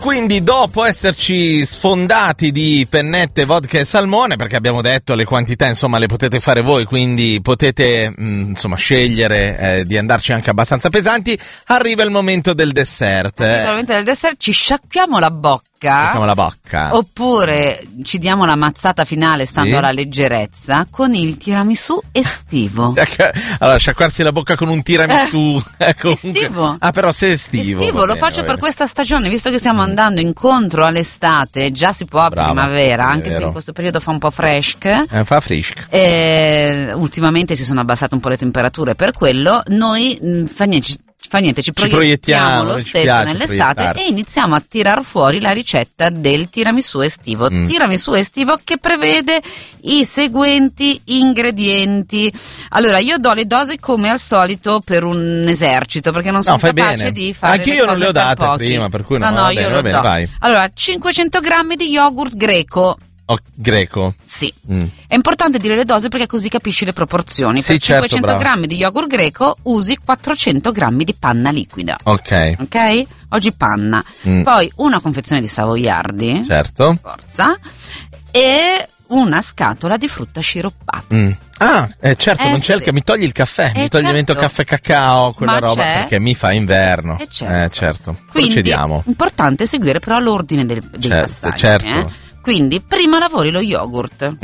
quindi dopo esserci sfondati di pennette, vodka e salmone, perché abbiamo detto le quantità, insomma, le potete fare voi, quindi potete insomma scegliere di andarci anche abbastanza pesanti, arriva il momento del dessert. Il momento del dessert, ci sciacquiamo la bocca. Oppure ci diamo la mazzata finale stando alla leggerezza con il tiramisù estivo. Allora, sciacquarsi la bocca con un tiramisù estivo. Ah, però se è estivo lo bene, faccio per questa stagione, visto che stiamo andando incontro all'estate, già si può a primavera, anche se in questo periodo fa un po' fresh. Fa fresh. Ultimamente si sono abbassate un po' le temperature, per quello noi fa niente, ci proiettiamo lo stesso nell'estate e iniziamo a tirar fuori la ricetta del tiramisù estivo. Tiramisù estivo che prevede i seguenti ingredienti. Allora, io do le dosi come al solito per un esercito, perché non sono capace di fare anche io non le ho date prima, per cui io lo do. Vai. Allora, 500 grammi di yogurt greco. Greco? Sì. È importante dire le dosi perché così capisci le proporzioni. Sì, per 500 grammi di yogurt greco usi 400 grammi di panna liquida. Ok? Oggi panna. Poi una confezione di savoiardi. Certo. Forza. E una scatola di frutta sciroppata. Certo, non c'è mi togli il caffè, mi togli il caffè cacao, quella roba, perché mi fa inverno. Certo. Quindi, procediamo. Importante seguire però l'ordine dei passaggi. Certo. Quindi prima lavori lo yogurt.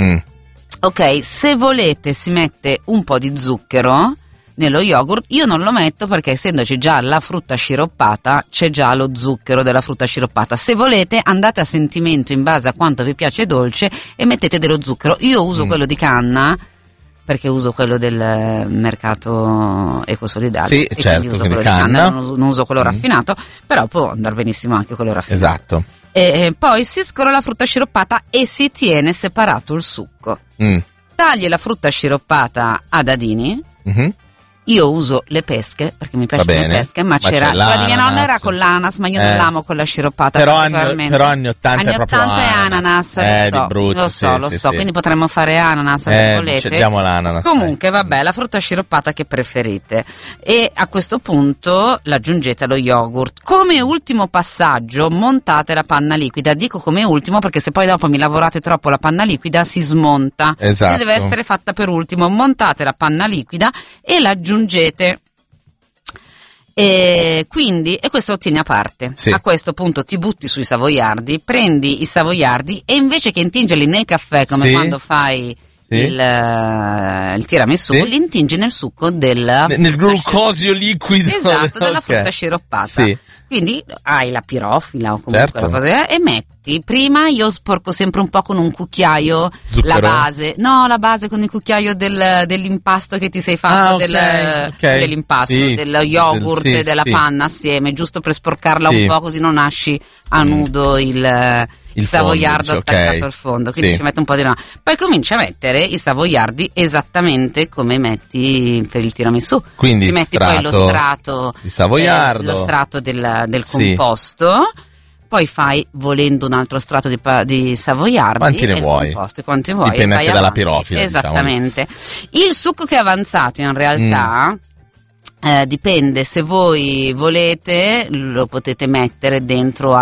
Ok, se volete si mette un po' di zucchero nello yogurt. Io non lo metto perché essendoci già la frutta sciroppata c'è già lo zucchero della frutta sciroppata. Se volete andate a sentimento in base a quanto vi piace dolce e mettete dello zucchero. Io uso quello di canna perché uso quello del mercato ecosolidario. Sì, certo, uso quello di canna, non uso quello raffinato, però può andare benissimo anche quello raffinato. Esatto. E poi si scorre la frutta sciroppata e si tiene separato il succo. Tagli la frutta sciroppata a dadini. Io uso le pesche perché mi piacciono le pesche, ma c'era quella di mia nonna era con l'ananas, ma io non l'amo con la sciroppata. Però anni 80 è proprio ananas, lo so, quindi potremmo fare ananas se volete. Diamo l'ananas. Comunque vabbè, la frutta sciroppata che preferite, e a questo punto l'aggiungete allo yogurt. Come ultimo passaggio montate la panna liquida. Dico come ultimo perché se poi dopo mi lavorate troppo la panna liquida si smonta. Esatto. Deve essere fatta per ultimo. Montate la panna liquida e l'aggiungete. E questo tieni a parte. Sì. A questo punto ti butti sui savoiardi, prendi i savoiardi e invece che intingerli nel caffè come quando fai il tiramisù, li intingi nel succo nel glucosio liquido. Esatto, della frutta sciroppata. Quindi hai la pirofila o comunque la cosa, e metti, prima io sporco sempre un po' con un cucchiaio la base con il cucchiaio dell'impasto che ti sei fatto dell'impasto, dello yogurt e della panna assieme, giusto per sporcarla un po' così non nasci a nudo il savoiardo attaccato al fondo, quindi ci metto un po' di poi cominci a mettere i savoiardi esattamente come metti per il tiramisù, quindi ci metti poi lo strato di savoiardo, lo strato del composto, poi fai volendo un altro strato di savoiardi, quanti ne vuoi? Quanti vuoi, dipende anche dalla pirofila, esattamente, il succo che è avanzato in realtà dipende, se voi volete lo potete mettere dentro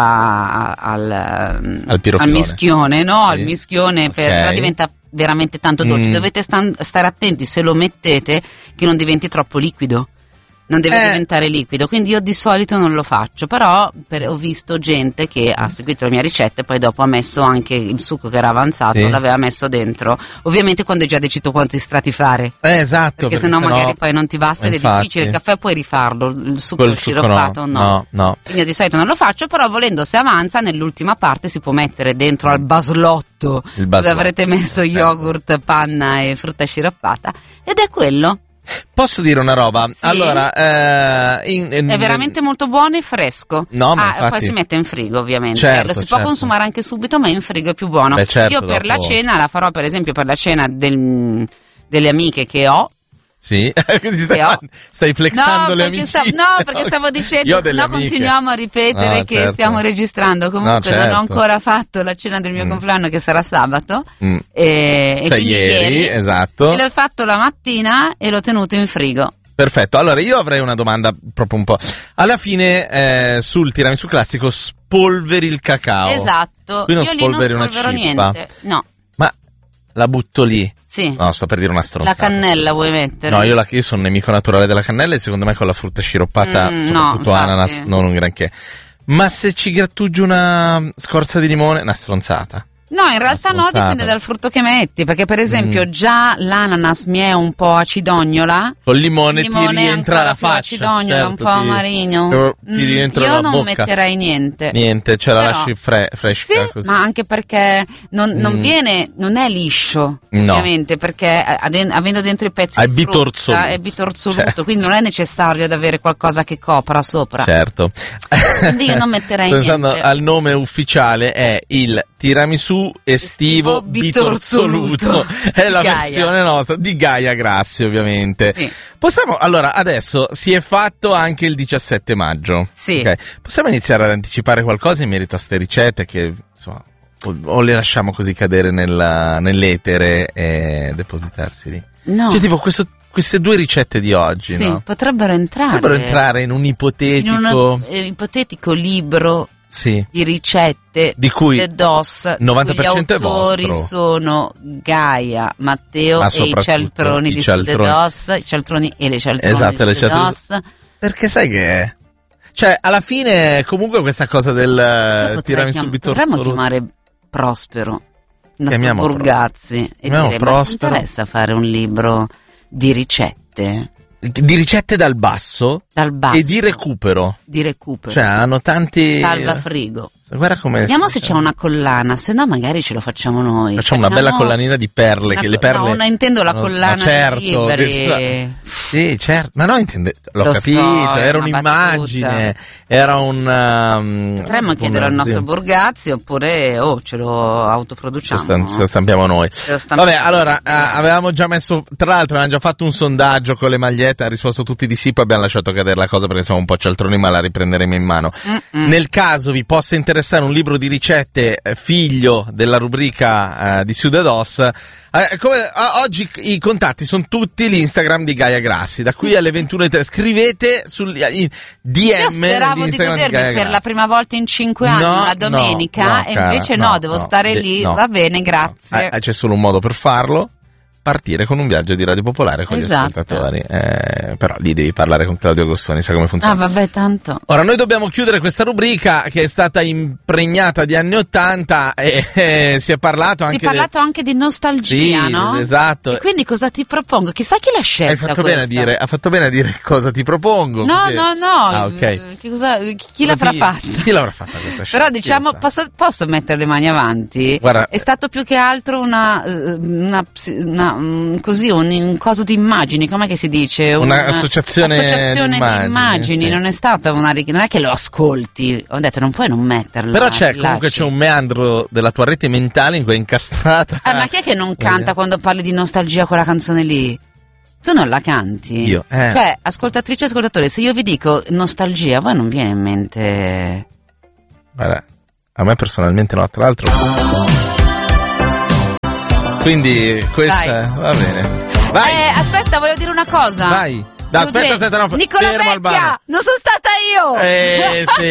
al mischione, al mischione, però diventa veramente tanto dolce. Dovete stare attenti se lo mettete che non diventi troppo liquido. Non deve diventare liquido, quindi io di solito non lo faccio, però ho visto gente che ha seguito le mie ricette e poi dopo ha messo anche il succo che era avanzato, l'aveva messo dentro, ovviamente quando hai già deciso quanti strati fare, esatto, perché sennò magari poi non ti basta ed è difficile. Il caffè puoi rifarlo, il succo sciroppato no. Quindi di solito non lo faccio, però volendo, se avanza nell'ultima parte si può mettere dentro al baslotto dove avrete messo yogurt, panna e frutta sciroppata, ed è quello. Posso dire una roba? Allora, è veramente molto buono e fresco. Poi si mette in frigo, ovviamente. Lo si può consumare anche subito, ma in frigo è più buono. Io per la cena la farò, per esempio, per la cena delle amiche che ho. Sì, stai flexando le amiche. Perché stavo dicendo, se no continuiamo a ripetere che stiamo registrando. Comunque non ho ancora fatto la cena del mio compleanno, che sarà sabato. E ieri, esatto. E l'ho fatto la mattina e l'ho tenuto in frigo. Perfetto, allora io avrei una domanda proprio un po'. Alla fine sul tiramisù classico spolveri il cacao. Esatto. Qui non io spolveri lì non spolvero niente. No. Ma la butto lì? Sì. No, sto per dire una stronzata. La cannella vuoi mettere? No, io sono nemico naturale della cannella e secondo me con la frutta sciroppata, soprattutto ananas, non un granché. Ma se ci grattugi una scorza di limone, una stronzata. No, in realtà no, dipende dal frutto che metti, perché per esempio già l'ananas mi è un po' acidognola. Col limone ti rientra la faccia. Acidognola, certo, un po' amarino. Ti rientra io la non bocca. Metterei niente. Niente, ce la però, lasci fresca sì, così. ma anche perché non viene, non è liscio, no. Ovviamente, perché avendo dentro i pezzi di frutta è bitorzoluto, certo. Quindi non è necessario ad avere qualcosa che copra sopra. Certo. Quindi io non metterei niente. Pensando al nome ufficiale è il tiramisù estivo bitorzoluto. È la versione nostra di Gaia Grassi, ovviamente. Sì. Possiamo, allora, adesso si è fatto anche il 17 maggio. Sì. Okay. Possiamo iniziare ad anticipare qualcosa in merito a ste ricette che, insomma, o le lasciamo così cadere nell'etere e depositarsi lì? No. Cioè, tipo queste due ricette di oggi, sì, no? Potrebbero entrare in un ipotetico ipotetico libro. Sì. Di ricette di cui The DOS, 90% è vostro. Gli autori sono Gaia, Matteo e i cialtroni di The DOS, i cialtroni e le cialtroni di The DOS. Perché sai che è? Cioè, alla fine, comunque questa cosa del tiramisù bitorzoluto potremmo chiamare Prospero, il nostro Burgazzi, e dire, ma ti interessa fare un libro di ricette? Di ricette dal basso e di recupero. Cioè hanno tanti salva frigo. Guarda come vediamo se c'è una collana, se no magari ce lo facciamo noi. Facciamo una bella collanina di perle, che le perle. No, non intendo la collana certo, di libri. Sì, certo. Ma no, l'ho capito, era un'immagine, era un potremmo chiedere al nostro Burgazzi oppure ce lo autoproduciamo. Ce lo stampiamo noi. Vabbè, allora avevamo già messo, tra l'altro avevamo già fatto un sondaggio con le magliette, ha risposto tutti di sì, poi abbiamo lasciato cadere la cosa perché siamo un po' cialtroni, ma la riprenderemo in mano. Nel caso vi possa interessare un libro di ricette figlio della rubrica di Su The DOS, oggi i contatti sono tutti l'Instagram di Gaia Grassi, da qui alle 21:30 scrivete sul DM. Io speravo di godermi per la prima volta in 5 anni una domenica e invece devo stare lì, va bene, grazie. C'è solo un modo per farlo: partire con un viaggio di Radio Popolare con gli ascoltatori. Però lì devi parlare con Claudio Agostoni, sa come funziona. Vabbè, tanto. Ora noi dobbiamo chiudere questa rubrica che è stata impregnata di anni '80 e si è parlato anche di nostalgia, sì, no? Esatto. E quindi cosa ti propongo? Chissà chi l'ha scelta. Ha fatto bene a dire cosa ti propongo. No. Okay. Chi l'avrà fatta? Chi l'avrà fatta questa scelta? Però diciamo, posso mettere le mani avanti? Guarda, è stato più che altro un coso di immagini, com'è che si dice? Un'associazione di immagini, sì. Non è stata non è che lo ascolti, ho detto non puoi non metterlo. Però c'è un meandro della tua rete mentale in cui è incastrata. Ma chi è che non canta quando parli di nostalgia quella canzone lì? Tu non la canti? Io. Cioè, ascoltatrice e ascoltatore, se io vi dico nostalgia, a voi non viene in mente? Guarda, a me personalmente no, tra l'altro. Quindi questa va bene. Vai. Aspetta, volevo dire una cosa. Vai. Aspetta, no. Nicola Vecchia, non sono stata io. Sì.